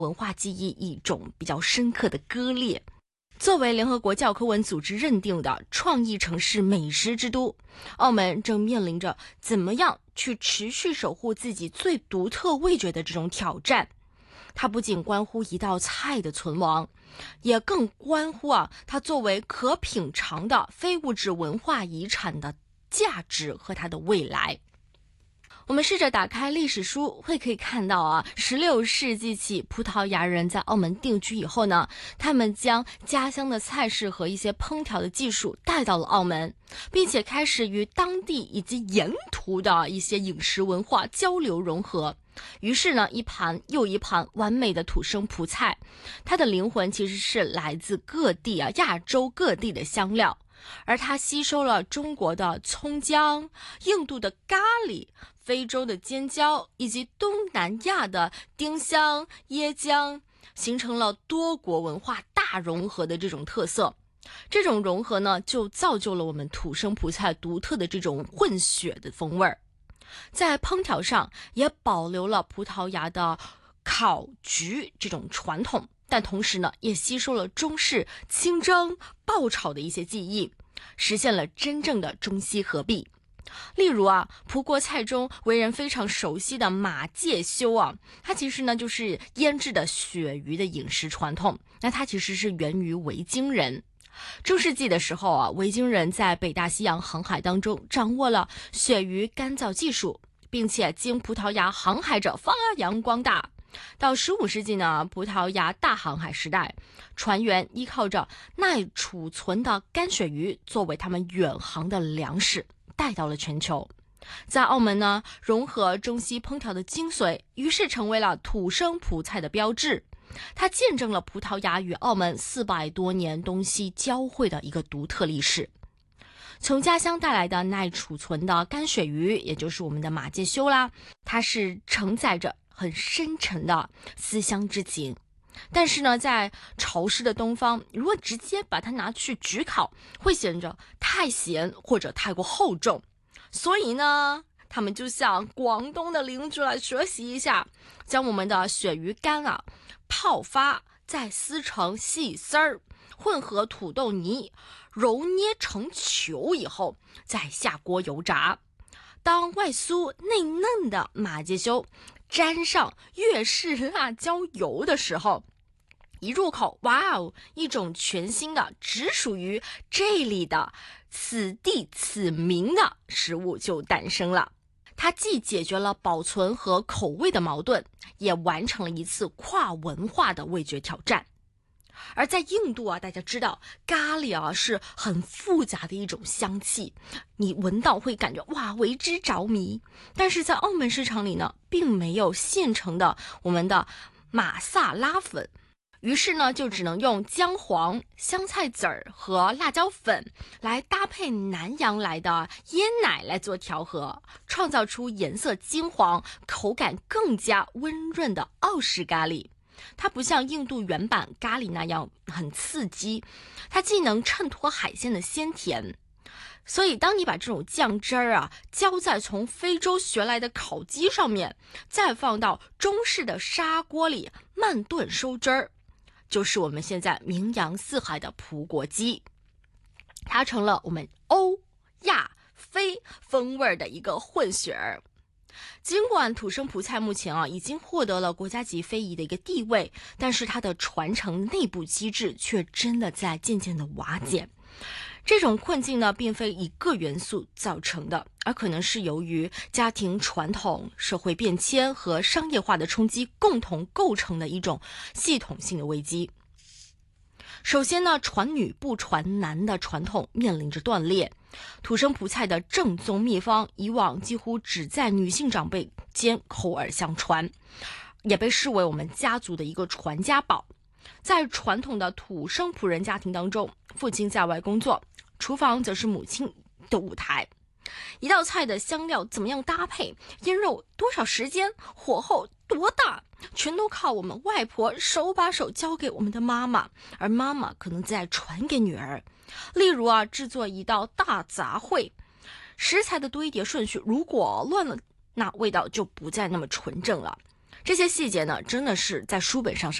文化记忆一种比较深刻的割裂。作为联合国教科文组织认定的创意城市美食之都，澳门正面临着怎么样去持续守护自己最独特味觉的这种挑战。它不仅关乎一道菜的存亡，也更关乎它作为可品尝的非物质文化遗产的价值和它的未来。我们试着打开历史书，可以看到16世纪起，葡萄牙人在澳门定居以后呢，他们将家乡的菜式和一些烹调的技术带到了澳门，并且开始与当地以及沿途的一些饮食文化交流融合。于是呢，一盘又一盘完美的土生葡菜，它的灵魂其实是来自各地亚洲各地的香料，而它吸收了中国的葱姜、印度的咖喱、非洲的尖椒以及东南亚的丁香、椰浆，形成了多国文化大融合的这种特色。这种融合呢，就造就了我们土生葡菜独特的这种混血的风味儿。在烹调上也保留了葡萄牙的烤焗这种传统，但同时呢，也吸收了中式清蒸、爆炒的一些技艺，实现了真正的中西合璧。例如葡国菜中为人非常熟悉的马介休它其实呢就是腌制的鳕鱼的饮食传统。那它其实是源于维京人。中世纪的时候维京人在北大西洋航海当中掌握了鳕鱼干燥技术，并且经葡萄牙航海者发扬光大。到15世纪呢，葡萄牙大航海时代，船员依靠着耐储存的干鳕鱼作为他们远航的粮食，带到了全球。在澳门呢，融合中西烹调的精髓，于是成为了土生葡菜的标志。它见证了葡萄牙与澳门400多年东西交汇的一个独特历史。从家乡带来的耐储存的干鳕鱼，也就是我们的马介休啦，它是承载着很深沉的思乡之情。但是呢，在潮湿的东方，如果直接把它拿去焗烤，会显得太咸或者太过厚重。所以呢，他们就向广东的邻居来学习一下，将我们的鳕鱼干泡发，再撕成细丝儿，混合土豆泥，揉捏成球以后，再下锅油炸。当外酥内嫩的马介休沾上粤式辣椒油的时候，一入口，哇哦，一种全新的只属于这里的此地此名的食物就诞生了。它既解决了保存和口味的矛盾，也完成了一次跨文化的味觉挑战。而在印度大家知道咖喱是很复杂的一种香气，你闻到会感觉为之着迷。但是在澳门市场里呢，并没有现成的我们的马萨拉粉，于是呢，就只能用姜黄、香菜籽儿和辣椒粉来搭配南洋来的椰奶来做调和，创造出颜色金黄、口感更加温润的澳式咖喱。它不像印度原版咖喱那样很刺激，它既能衬托海鲜的鲜甜。所以当你把这种酱汁儿浇在从非洲学来的烤鸡上面，再放到中式的砂锅里慢炖收汁儿，就是我们现在名扬四海的葡国鸡。它成了我们欧亚非风味的一个混血儿。尽管土生葡菜目前已经获得了国家级非遗的一个地位，但是它的传承内部机制却真的在渐渐的瓦解。这种困境呢，并非一个元素造成的，而可能是由于家庭传统、社会变迁和商业化的冲击共同构成的一种系统性的危机。首先呢，传女不传男的传统面临着断裂。土生葡菜的正宗秘方以往几乎只在女性长辈间口耳相传，也被视为我们家族的一个传家宝。在传统的土生葡人家庭当中，父亲在外工作，厨房则是母亲的舞台。一道菜的香料怎么样搭配，腌肉多少时间，火候多大，全都靠我们外婆手把手教给我们的妈妈，而妈妈可能再传给女儿。例如制作一道大杂烩，食材的堆叠顺序如果乱了，那味道就不再那么纯正了。 这些细节呢，真的是在书本上是